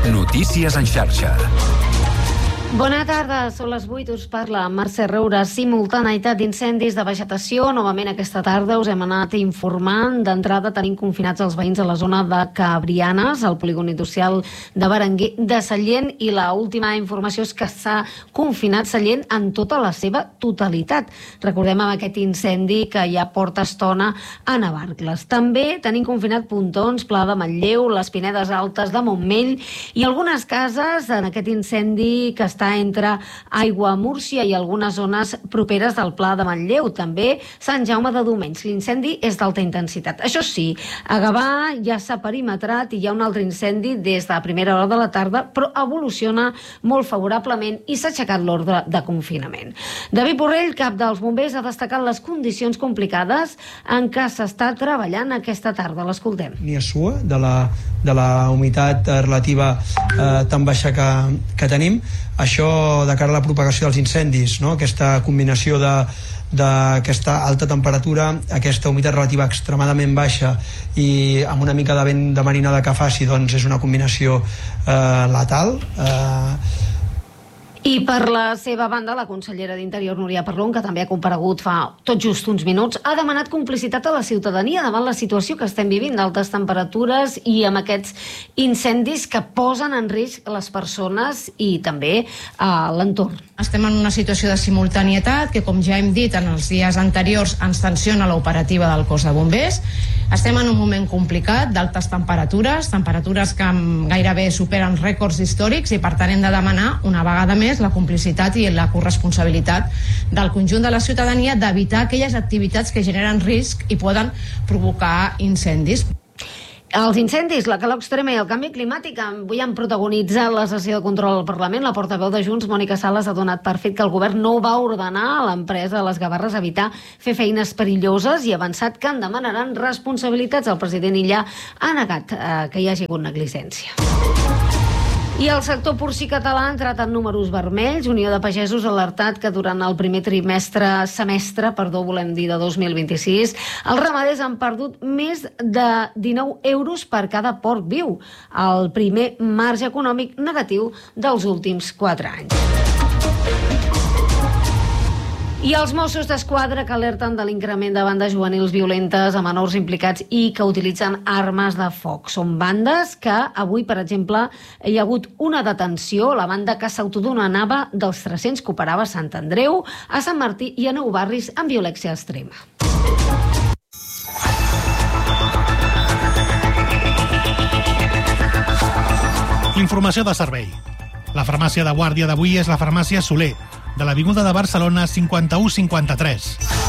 Notícies en xarxa. Bona tarda, són les 8, us parla Mercè Roura. Simultaneïtat d'incendis de vegetació. Novament aquesta tarda us hem anat informant. D'entrada tenim confinats els veïns a la zona de Cabrianes, al polígon industrial de Berenguer de Sallent, i la última informació és que s'ha confinat Sallent en tota la seva totalitat. Recordem amb aquest incendi que ja porta estona a Navarcles. També tenim confinat Pontons, Pla de Manlleu, les Pinedes Altes de Montmell i algunes cases en aquest incendi que està entre Aigua Múrcia i algunes zones properes del Pla de Manlleu. També Sant Jaume de Domenys. L'incendi és d'alta intensitat. Això sí, a Gavà ja s'ha perimetrat i hi ha un altre incendi des de primera hora de la tarda, però evoluciona molt favorablement i s'ha aixecat l'ordre de confinament. David Borrell, cap dels bombers, ha destacat les condicions complicades en què s'està treballant aquesta tarda. L'escoltem. Ni a SUA de la humitat relativa tan baixa que tenim. Això de cara a la propagació dels incendis, no? Aquesta combinació d'aquesta alta temperatura, aquesta humitat relativa extremadament baixa i amb una mica de vent de marinada que faci, doncs és una combinació letal. I per la seva banda, la consellera d'Interior, Núria Parlon, que també ha comparegut fa tot just uns minuts, ha demanat complicitat a la ciutadania davant la situació que estem vivint d'altes temperatures i amb aquests incendis que posen en risc les persones i també l'entorn. Estem en una situació de simultanietat que, com ja hem dit en els dies anteriors, ens tensiona l'operativa del cos de bombers. Estem en un moment complicat d'altes temperatures que gairebé superen rècords històrics i per tant hem de demanar una vegada més la complicitat i la corresponsabilitat del conjunt de la ciutadania d'evitar aquelles activitats que generen risc i poden provocar incendis. Els incendis, la calor extrema i el canvi climàtic avui han protagonitzat la sessió de control al Parlament. La portaveu de Junts, Mònica Sales, ha donat per fet que el govern no va ordenar a l'empresa Les Gavarres evitar fer feines perilloses i ha avançat que en demanaran responsabilitats. El president Illa ha negat que hi hagi hagut negligència. I el sector porcí català ha entrat en números vermells. Unió de Pagesos ha alertat que durant el primer semestre, de 2026, els ramaders han perdut més de 19 euros per cada porc viu, el primer marge econòmic negatiu dels últims 4 anys. I els Mossos d'Esquadra que alerten de l'increment de bandes juvenils violentes a menors implicats i que utilitzen armes de foc. Són bandes que avui, per exemple, hi ha hagut una detenció, la banda que s'autodenominava dels 300 que operava a Sant Andreu, a Sant Martí i a Nou Barris amb violència extrema. Informació de servei. La farmàcia de guàrdia d'avui és la farmàcia Soler, de l'Avinguda de Barcelona 5153.